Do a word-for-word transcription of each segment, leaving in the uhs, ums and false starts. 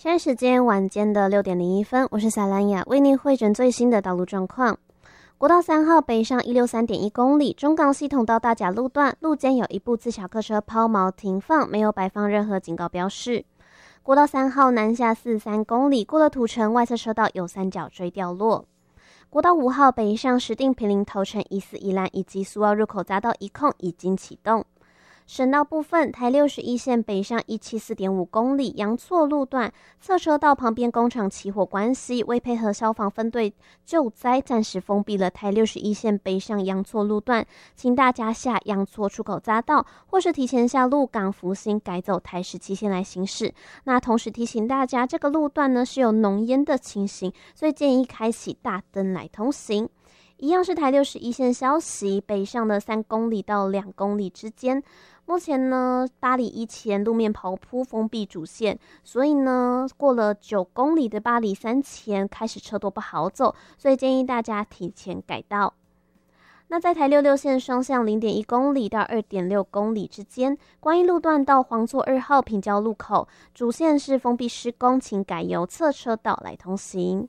现在时间晚间的六点零一分，我是小兰雅，为您汇整最新的道路状况。国道三号北上一百六十三点一公里，中港系统到大甲路段路肩有一部自小客车抛锚停放，没有摆放任何警告标示。国道三号南下四十三公里，过了土城外侧车道有三角锥掉落。国道五号北上石碇坪林头城宜四宜兰以及苏澳入口匝道一控已经启动。省道部分，台六十一线北上一百七十四点五公里，阳错路段侧车道旁边工厂起火关系，为配合消防分队救灾，暂时封闭了台六十一线北上阳错路段，请大家下阳错出口匝道，或是提前下鹿港福兴改走台十七线来行驶。那同时提醒大家，这个路段呢是有浓烟的情形，所以建议开启大灯来通行。一样是台六十一线消息，北上的三公里到两公里之间，目前呢八里一前路面刨铺封闭主线，所以呢过了九公里的八里三前开始车多不好走，所以建议大家提前改道。那在台六六线双向 零点一公里到 二点六公里之间，观音路段到黄厝二号平交路口，主线是封闭施工，请改由侧车道来通行。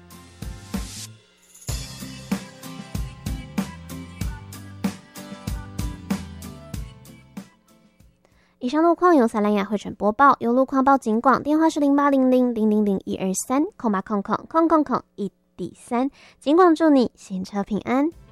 以上路况由萨兰雅汇整播报，有路况报警广，电话是零八零零零零零一二三空八空空空空空一底三，警广祝你行车平安。